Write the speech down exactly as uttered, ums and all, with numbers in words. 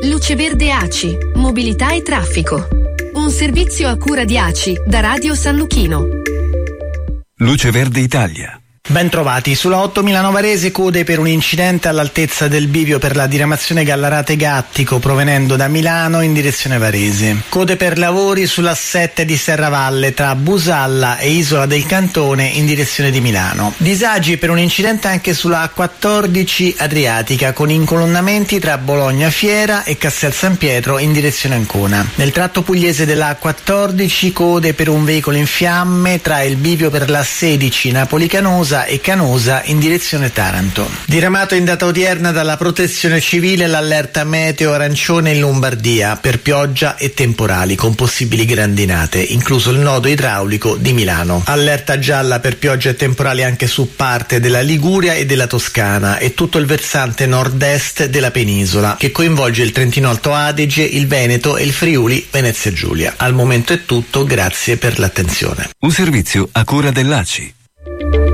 Luce Verde A C I, mobilità e traffico. Un servizio a cura di A C I da Radio San Luchino. Luce Verde Italia. Ben trovati. Sulla otto Milano Varese, code per un incidente all'altezza del bivio per la diramazione Gallarate-Gattico provenendo da Milano in direzione Varese. Code per lavori sulla sette di Serravalle tra Busalla e Isola del Cantone in direzione di Milano. Disagi per un incidente anche sulla A quattordici Adriatica con incolonnamenti tra Bologna Fiera e Castel San Pietro in direzione Ancona. Nel tratto pugliese della A quattordici, code per un veicolo in fiamme tra il bivio per la sedici Napoli Canosa e Canosa in direzione Taranto. Diramato in data odierna dalla Protezione Civile l'allerta meteo arancione in Lombardia per pioggia e temporali con possibili grandinate, incluso il nodo idraulico di Milano. Allerta gialla per pioggia e temporali anche su parte della Liguria e della Toscana e tutto il versante nord-est della penisola, che coinvolge il Trentino Alto Adige, il Veneto e il Friuli Venezia Giulia. Al momento è tutto, grazie per l'attenzione. Un servizio a cura dell'A C I.